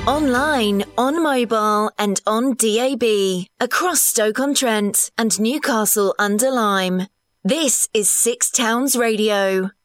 Online, on mobile and on DAB. Across Stoke-on-Trent and Newcastle under Lyme. This is Six Towns Radio.